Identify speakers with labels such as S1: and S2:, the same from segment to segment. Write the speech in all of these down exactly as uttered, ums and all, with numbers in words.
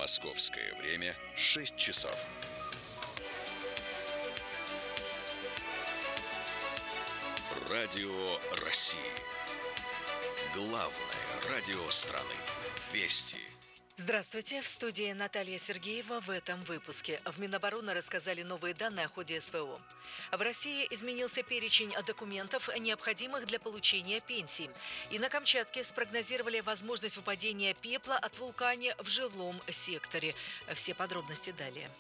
S1: Московское время шесть часов. Радио России. Главное радио страны. Вести.
S2: Здравствуйте, в студии Наталья Сергеева. В этом выпуске в Минобороны рассказали новые данные о ходе СВО. В России изменился перечень документов, необходимых для получения пенсий. И на Камчатке спрогнозировали возможность выпадения пепла от вулкана в жилом секторе. Все подробности далее.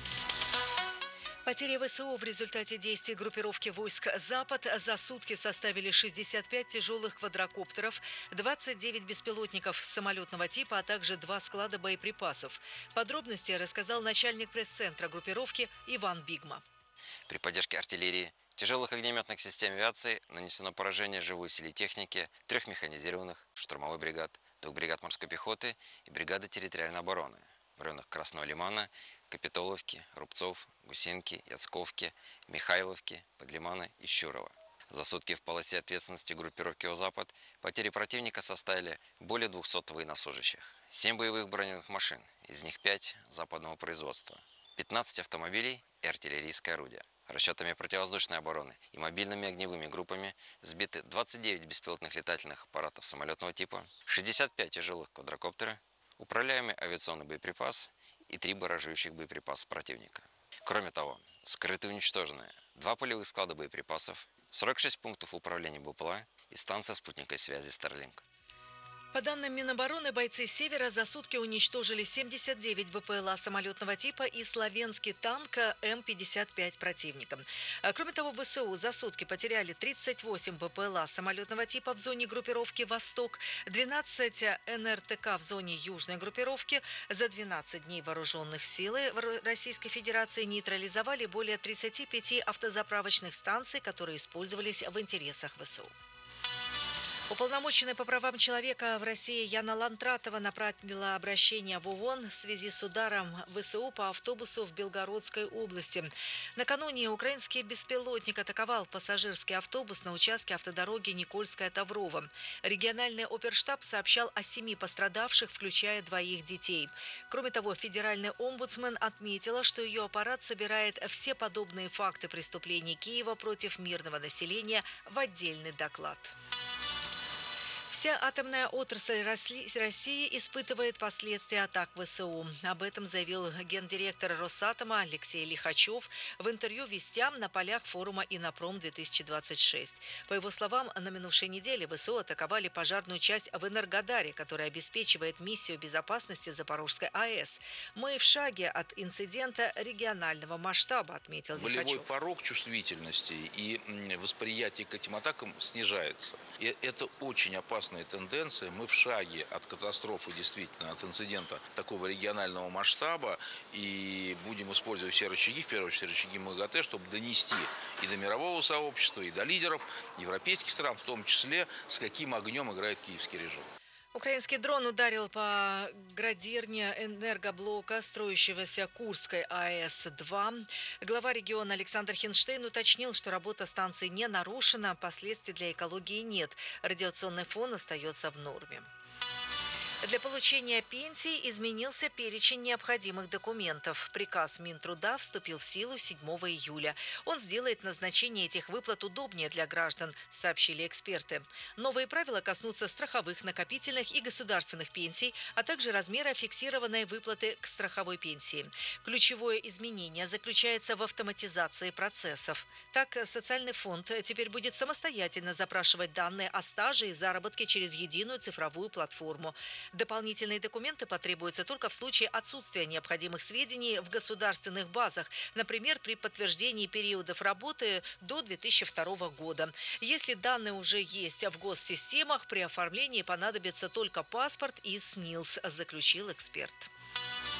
S2: Потери ВСУ в результате действий группировки войск «Запад» за сутки составили шестьдесят пять тяжелых квадрокоптеров, двадцать девять беспилотников самолетного типа, а также два склада боеприпасов. Подробности рассказал начальник пресс-центра группировки Иван Бигма.
S3: При поддержке артиллерии, тяжелых огнеметных систем авиации нанесено поражение живой силе техники трех механизированных штурмовой бригад, двух бригад морской пехоты и бригады территориальной обороны в районах Красного Лимана, Капитоловки, Рубцов, Гусинки, Яцковки, Михайловки, Подлимана и Щурова. За сутки в полосе ответственности группировки «Запад» потери противника составили более двухсот военнослужащих, семь боевых бронированных машин, из них пять западного производства, пятнадцать автомобилей и артиллерийское орудие. Расчетами противовоздушной обороны и мобильными огневыми группами сбиты двадцать девять беспилотных летательных аппаратов самолетного типа, шестьдесят пять тяжелых квадрокоптера, управляемый авиационный боеприпас и три баражирующих боеприпаса противника. Кроме того, скрыты и уничтожены два полевых склада боеприпасов, сорок шесть пунктов управления БПЛА и станция спутниковой связи Starlink.
S2: По данным Минобороны, бойцы «Севера» за сутки уничтожили семьдесят девять БПЛА самолетного типа и славянский танк Эм пятьдесят пять противника. Кроме того, ВСУ за сутки потеряли тридцать восемь БПЛА самолетного типа в зоне группировки «Восток», двенадцать эн эр тэ ка в зоне южной группировки. За двенадцать дней вооруженных сил Российской Федерации нейтрализовали более тридцати пяти автозаправочных станций, которые использовались в интересах ВСУ. Уполномоченная по правам человека в России Яна Лантратова направила обращение в ООН в связи с ударом ВСУ по автобусу в Белгородской области. Накануне украинский беспилотник атаковал пассажирский автобус на участке автодороги Никольская-Таврово. Региональный оперштаб сообщал о семи пострадавших, включая двоих детей. Кроме того, федеральный омбудсмен отметила, что ее аппарат собирает все подобные факты преступлений Киева против мирного населения в отдельный доклад. Вся атомная отрасль России испытывает последствия атак ВСУ. Об этом заявил гендиректор Росатома Алексей Лихачев в интервью «Вестям» на полях форума «Иннопром-две тысячи двадцать шесть». По его словам, на минувшей неделе ВСУ атаковали пожарную часть в Энергодаре, которая обеспечивает миссию безопасности Запорожской АЭС. Мы в шаге от инцидента регионального масштаба, отметил Лихачев.
S4: Болевой порог чувствительности и восприятие к этим атакам снижается. И это очень опасно. Тенденция. Мы в шаге от катастрофы, действительно, от инцидента такого регионального масштаба, и будем использовать все рычаги, в первую очередь рычаги МАГАТЭ, чтобы донести и до мирового сообщества, и до лидеров европейских стран, в том числе, с каким огнем играет киевский режим.
S2: Украинский дрон ударил по градирне энергоблока, строящегося Курской АЭС два. Глава региона Александр Хинштейн уточнил, что работа станции не нарушена, последствий для экологии нет. Радиационный фон остается в норме. Для получения пенсии изменился перечень необходимых документов. Приказ Минтруда вступил в силу седьмого июля. Он сделает назначение этих выплат удобнее для граждан, сообщили эксперты. Новые правила коснутся страховых, накопительных и государственных пенсий, а также размера фиксированной выплаты к страховой пенсии. Ключевое изменение заключается в автоматизации процессов. Так, социальный фонд теперь будет самостоятельно запрашивать данные о стаже и заработке через единую цифровую платформу. Дополнительные документы потребуются только в случае отсутствия необходимых сведений в государственных базах, например, при подтверждении периодов работы до две тысячи второго года. Если данные уже есть в госсистемах, при оформлении понадобится только паспорт и СНИЛС, заключил эксперт.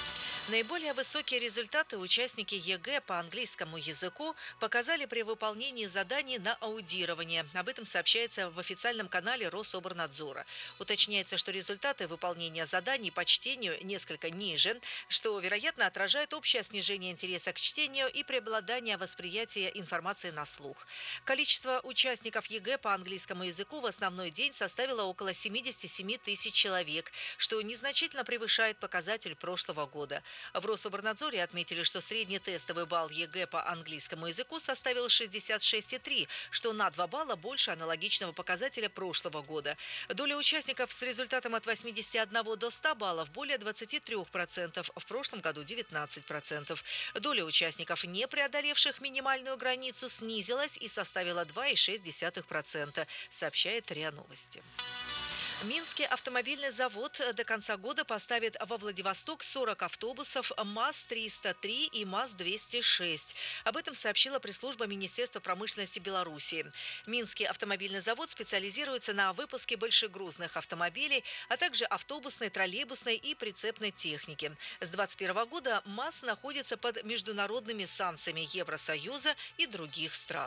S2: Наиболее высокие результаты участники ЕГЭ по английскому языку показали при выполнении заданий на аудирование. Об этом сообщается в официальном канале Рособорнадзора. Уточняется, что результаты выполнения заданий по чтению несколько ниже, что, вероятно, отражает общее снижение интереса к чтению и преобладание восприятия информации на слух. Количество участников ЕГЭ по английскому языку в основной день составило около семьдесят семь тысяч человек, что незначительно превышает показатель прошлого года. В Рособорнадзоре отметили, что средний тестовый балл ЕГЭ по английскому языку составил шестьдесят шесть и три, что на два балла больше аналогичного показателя прошлого года. Доля участников с результатом от восьмидесяти одного до ста баллов более двадцати трёх процентов, в прошлом году девятнадцать процентов. Доля участников, не преодолевших минимальную границу, снизилась и составила два и шесть десятых процента, сообщает РИА Новости. Минский автомобильный завод до конца года поставит во Владивосток сорок автобусов МАЗ триста три и МАЗ двести шесть. Об этом сообщила пресс-служба Министерства промышленности Беларуси. Минский автомобильный завод специализируется на выпуске большегрузных автомобилей, а также автобусной, троллейбусной и прицепной техники. С двадцать первого года МАЗ находится под международными санкциями Евросоюза и других стран.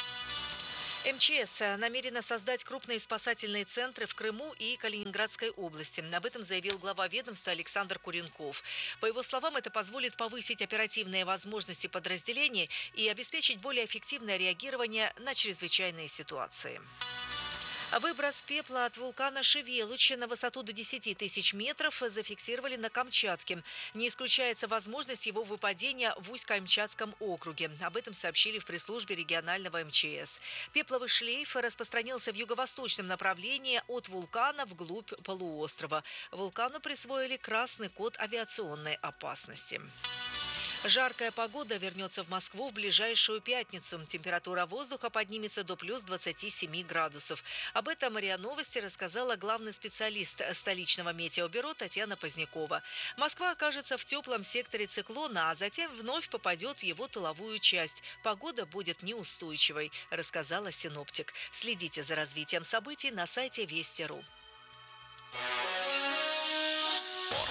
S2: МЧС намерена создать крупные спасательные центры в Крыму и Калининградской области. Об этом заявил глава ведомства Александр Куренков. По его словам, это позволит повысить оперативные возможности подразделений и обеспечить более эффективное реагирование на чрезвычайные ситуации. Выброс пепла от вулкана Шевелуч на высоту до десяти тысяч метров зафиксировали на Камчатке. Не исключается возможность его выпадения в Усть-Камчатском округе. Об этом сообщили в пресс-службе регионального МЧС. Пепловый шлейф распространился в юго-восточном направлении от вулкана вглубь полуострова. Вулкану присвоили красный код авиационной опасности. Жаркая погода вернется в Москву в ближайшую пятницу. Температура воздуха поднимется до плюс двадцати семи градусов. Об этом РИА Новости рассказала главный специалист столичного метеобюро Татьяна Позднякова. Москва окажется в теплом секторе циклона, а затем вновь попадет в его тыловую часть. Погода будет неустойчивой, рассказала синоптик. Следите за развитием событий на сайте Вести точка ру.
S1: Спорт.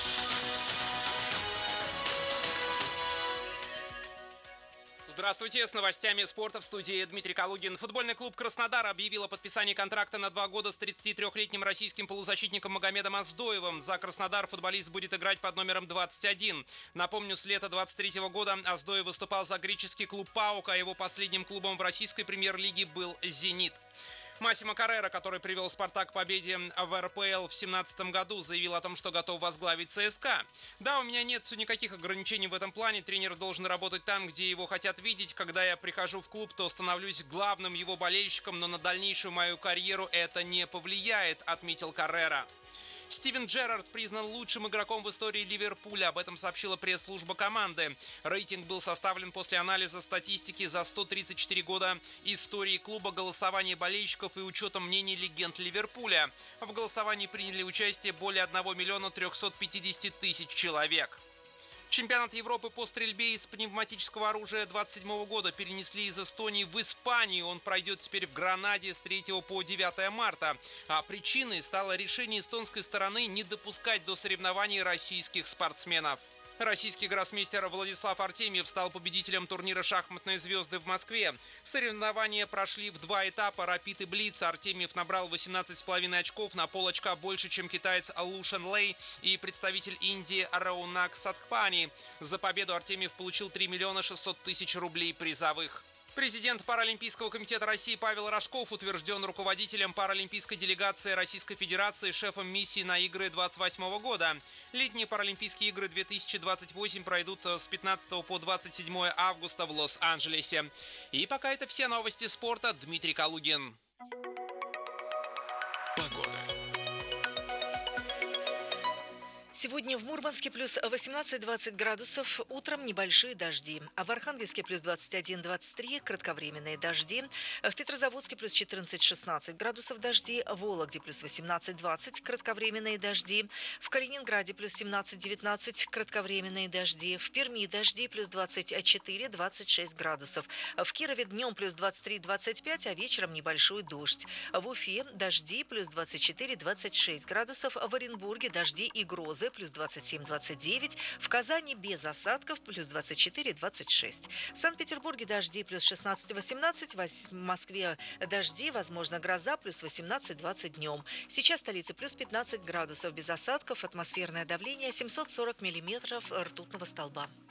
S5: Здравствуйте, с новостями спорта в студии Дмитрий Калугин. Футбольный клуб «Краснодар» объявил о подписании контракта на два года с тридцатитрёхлетним российским полузащитником Магомедом Оздоевым. За «Краснодар» футболист будет играть под номером двадцать один. Напомню, с лета двадцать третьего года Оздоев выступал за греческий клуб «ПАОК», а его последним клубом в российской премьер-лиге был «Зенит». Массимо Каррера, который привел «Спартак» к победе в эр пэ эл в семнадцатом году, заявил о том, что готов возглавить ЦСКА. «Да, у меня нет никаких ограничений в этом плане. Тренер должен работать там, где его хотят видеть. Когда я прихожу в клуб, то становлюсь главным его болельщиком, но на дальнейшую мою карьеру это не повлияет», — отметил Каррера. Стивен Джеррард признан лучшим игроком в истории Ливерпуля. Об этом сообщила пресс-служба команды. Рейтинг был составлен после анализа статистики за сто тридцать четыре года истории клуба, голосования болельщиков и учетом мнений легенд Ливерпуля. В голосовании приняли участие более одного миллиона трехсот пятидесяти тысяч человек. Чемпионат Европы по стрельбе из пневматического оружия двадцать седьмого года перенесли из Эстонии в Испанию. Он пройдет теперь в Гранаде с третьего по девятое марта. А причиной стало решение эстонской стороны не допускать до соревнований российских спортсменов. Российский гроссмейстер Владислав Артемьев стал победителем турнира «Шахматные звезды» в Москве. Соревнования прошли в два этапа «Рапид» и «Блиц». Артемьев набрал восемнадцать с половиной очков, на полочка больше, чем китаец Лушен Лэй и представитель Индии Раунак Садхпани. За победу Артемьев получил три миллиона шестьсот тысяч рублей призовых. Президент Паралимпийского комитета России Павел Рожков утвержден руководителем паралимпийской делегации Российской Федерации, шефом миссии на игры двадцать восьмого года. Летние Паралимпийские игры две тысячи двадцать восемь пройдут с пятнадцатого по двадцать седьмое августа в Лос-Анджелесе. И пока это все новости спорта. Дмитрий Калугин.
S1: Погода.
S2: Сегодня в Мурманске плюс восемнадцать-двадцать градусов, утром небольшие дожди. А в Архангельске плюс двадцать один-двадцать три, кратковременные дожди. В Петрозаводске плюс четырнадцать-шестнадцать градусов дожди. В Вологде плюс восемнадцать-двадцать, кратковременные дожди. В Калининграде плюс семнадцать-девятнадцать, кратковременные дожди. В Перми дожди плюс двадцать четыре-двадцать шесть градусов. В Кирове днем плюс двадцать три-двадцать пять, а вечером небольшой дождь. В Уфе дожди плюс двадцать четыре-двадцать шесть градусов. В Оренбурге дожди и грозы плюс двадцать семь двадцать девять, в Казани без осадков плюс двадцать четыре двадцать шесть. В Санкт-Петербурге дожди плюс шестнадцать восемнадцать, в Москве дожди, возможно гроза плюс восемнадцать двадцать днем. Сейчас в столице плюс пятнадцать градусов без осадков, атмосферное давление семьсот сорок миллиметров ртутного столба.